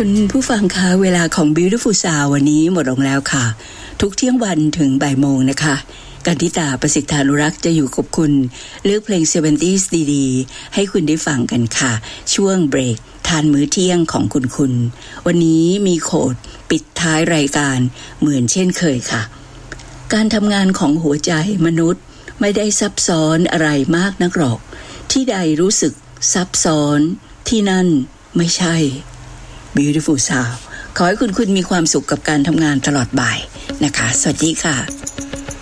คุณผู้ฟังคะเวลาของ Beautiful Sound วันนี้หมดลงแล้วค่ะทุกเที่ยงวันถึงบ่ายโมงนะคะกันทิตาประสิทธานุรักษ์จะอยู่กับคุณเลือกเพลง 70s ดีๆให้คุณได้ฟังกันค่ะช่วงเบรกทานมื้อเที่ยงของคุณวันนี้มีโค้ดปิดท้ายรายการเหมือนเช่นเคยค่ะการทำงานของหัวใจมนุษย์ไม่ได้ซับซ้อนอะไรมากนักหรอกที่ใดรู้สึกซับซ้อนที่นั่นไม่ใช่ Beautiful Sound ขอให้คุณมีความสุขกับการทำงานตลอดบ่ายนะคะสวัสดีค่ะ